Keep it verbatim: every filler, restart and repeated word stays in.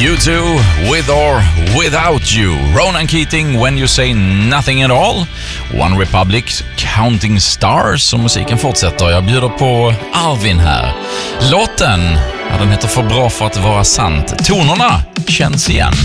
You Too, With or Without You. Ronan Keating, When You Say Nothing At All. One Republic, Counting Stars. Och musiken fortsätter. Jag bjuder på Arvin här. Låten, ja, den heter För bra för att vara sant. Tonerna känns igen.